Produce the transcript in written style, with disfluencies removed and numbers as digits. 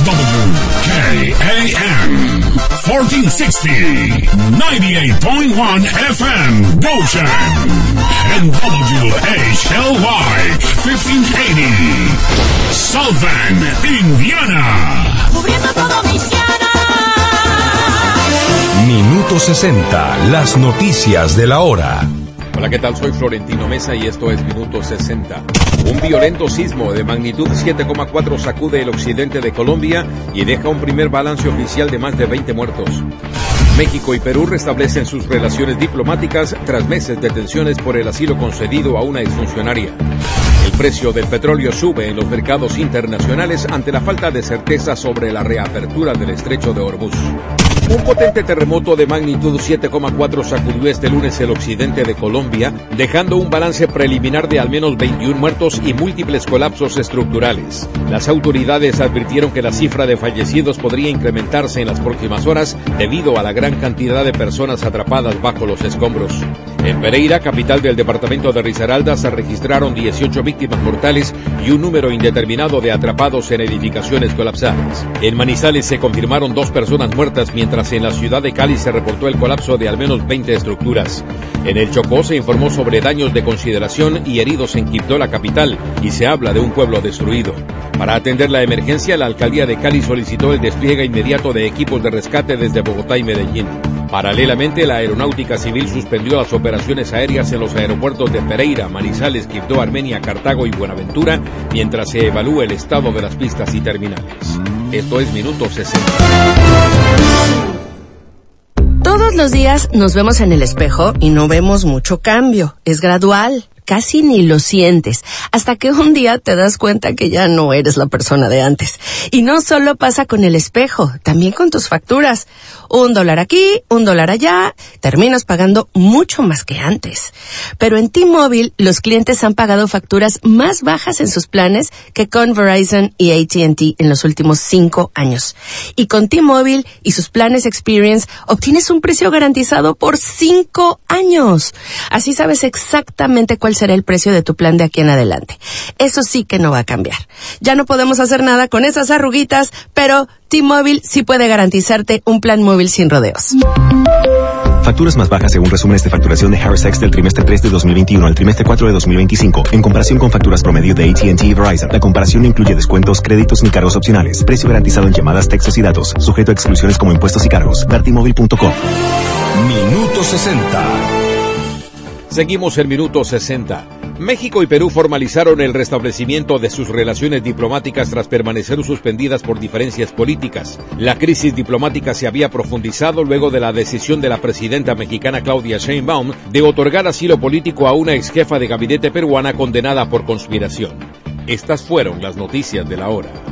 WKAM 1460, 98.1 FM, Goshen, and WHLY 1580, South Bend, Indiana. Cubriendo todo Michiana. Minuto 60, las noticias de la hora. Hola, ¿qué tal? Soy Florentino Mesa y esto es Minuto 60. Un violento sismo de magnitud 7,4 sacude el occidente de Colombia y deja un primer balance oficial de más de 20 muertos. México y Perú restablecen sus relaciones diplomáticas tras meses de tensiones por el asilo concedido a una exfuncionaria. El precio del petróleo sube en los mercados internacionales ante la falta de certeza sobre la reapertura del estrecho de Hormuz. Un potente terremoto de magnitud 7,4 sacudió este lunes el occidente de Colombia, dejando un balance preliminar de al menos 21 muertos y múltiples colapsos estructurales. Las autoridades advirtieron que la cifra de fallecidos podría incrementarse en las próximas horas debido a la gran cantidad de personas atrapadas bajo los escombros. En Pereira, capital del departamento de Risaralda, se registraron 18 víctimas mortales y un número indeterminado de atrapados en edificaciones colapsadas. En Manizales se confirmaron 2 personas muertas, mientras en la ciudad de Cali se reportó el colapso de al menos 20 estructuras. En el Chocó se informó sobre daños de consideración y heridos en Quibdó, la capital, y se habla de un pueblo destruido. Para atender la emergencia, la alcaldía de Cali solicitó el despliegue inmediato de equipos de rescate desde Bogotá y Medellín. Paralelamente, la Aeronáutica Civil suspendió las operaciones aéreas en los aeropuertos de Pereira, Manizales, Quibdó, Armenia, Cartago y Buenaventura, mientras se evalúa el estado de las pistas y terminales. Esto es Minuto 60. Todos los días nos vemos en el espejo y no vemos mucho cambio. Es gradual. Casi ni lo sientes, hasta que un día te das cuenta que ya no eres la persona de antes. Y no solo pasa con el espejo, también con tus facturas. $1 aquí, $1 allá, terminas pagando mucho más que antes. Pero en T-Mobile, los clientes han pagado facturas más bajas en sus planes que con Verizon y AT&T en los últimos 5 años. Y con T-Mobile y sus planes Experience, obtienes un precio garantizado por 5 años. Así sabes exactamente cuál será el precio de tu plan de aquí en adelante. Eso sí que no va a cambiar. Ya no podemos hacer nada con esas arruguitas, pero T-Mobile sí puede garantizarte un plan móvil sin rodeos. Facturas más bajas según resúmenes de facturación de Harris X del trimestre 3 de 2021 al trimestre 4 de 2025. En comparación con facturas promedio de AT&T y Verizon, la comparación no incluye descuentos, créditos ni cargos opcionales. Precio garantizado en llamadas, textos y datos. Sujeto a exclusiones como impuestos y cargos. Vertimóvil.com. Minuto 60. Seguimos en Minuto 60. México y Perú formalizaron el restablecimiento de sus relaciones diplomáticas tras permanecer suspendidas por diferencias políticas. La crisis diplomática se había profundizado luego de la decisión de la presidenta mexicana Claudia Sheinbaum de otorgar asilo político a una exjefa de gabinete peruana condenada por conspiración. Estas fueron las noticias de la hora.